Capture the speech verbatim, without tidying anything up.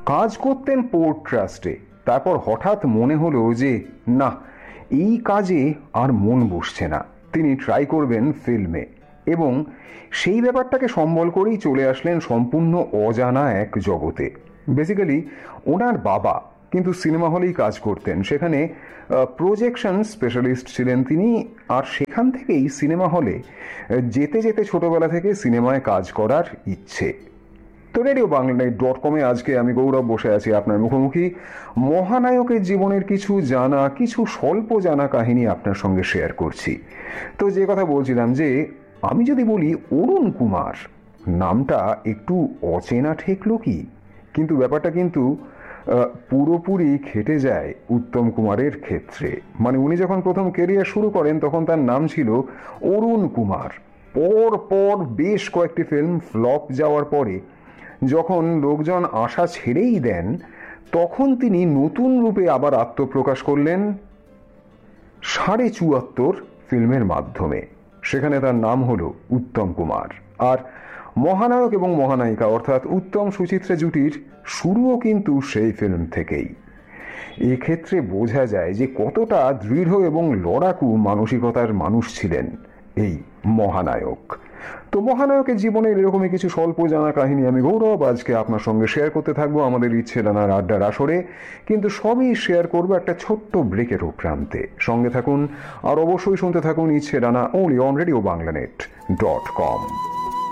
কাজ করতেন পোর্ট ট্রাস্টে। তারপর হঠাৎ মনে হলো যে না, এই কাজে আর মন বসছে না, তিনি ট্রাই করবেন ফিল্মে। এবং সেই ব্যাপারটাকে সম্বল করেই চলে আসলেন সম্পূর্ণ অজানা এক জগতে। বেসিক্যালি ওনার বাবা কিন্তু সিনেমা হলেই কাজ করতেন, সেখানে প্রজেকশন স্পেশালিস্ট ছিলেন তিনি। আর সেখান থেকেই সিনেমা হলে যেতে যেতে ছোটবেলা থেকে সিনেমায় কাজ করার ইচ্ছে। তো রেডিও বাংলানিউজ ডট কমে আজকে আমি গৌরব বসে আছি আপনার মুখোমুখি। মহানায়কের জীবনের কিছু জানা, কিছু স্বল্প জানা কাহিনী আপনার সঙ্গে শেয়ার করছি। তো যে কথা বলছিলাম যে আমি যদি বলি অরুণ কুমার, নামটা একটু অচেনা ঠেকলো কি? কিন্তু ব্যাপারটা কিন্তু পুরোপুরি খেটে যায় উত্তম কুমারের ক্ষেত্রে। মানে উনি যখন প্রথম কেরিয়ার শুরু করেন তখন তার নাম ছিল অরুণ কুমার। পর পর বেশ কয়েকটি ফিল্ম ফ্লপ যাওয়ার পরে যখন লোকজন আশা ছেড়েই দেন, তখন তিনি নতুন রূপে আবার আত্মপ্রকাশ করলেন সাড়ে চুয়াত্তর ফিল্মের মাধ্যমে। সেখানে তার নাম হলো উত্তম কুমার। আর মহানায়ক এবং মহানায়িকা অর্থাৎ উত্তম সুচিত্রা জুটির শুরুও কিন্তু সেই ফিল্ম থেকেই। এক্ষেত্রে বোঝা যায় যে কতটা দৃঢ় এবং লড়াকু মানসিকতার মানুষ ছিলেন এই মহানায়ক। তো মহানায়কের জীবনের এরকমই কিছু স্বল্প জানা কাহিনী আমি গৌরব আজকে আপনার সঙ্গে শেয়ার করতে থাকবো আমাদের ইচ্ছে ডানার আড্ডার আসরে। কিন্তু সবই শেয়ার করবো একটা ছোট্ট ব্রেকের প্রান্তে। সঙ্গে থাকুন আর অবশ্যই শুনতে থাকুন ইচ্ছে ডানা, only on radio বাংলানেট dot com.